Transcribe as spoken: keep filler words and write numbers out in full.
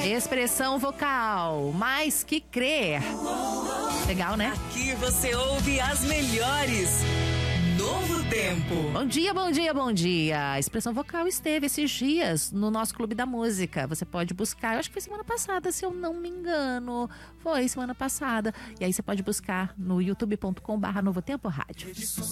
Expressão vocal, mais que crer. Legal, né? Aqui você ouve as melhores. Novo Tempo. Bom dia, bom dia, bom dia. A Expressão Vocal esteve esses dias no nosso Clube da Música. Você pode buscar, eu acho que foi semana passada, se eu não me engano. Foi semana passada. E aí você pode buscar no youtube ponto com barra Novo Tempo Rádio.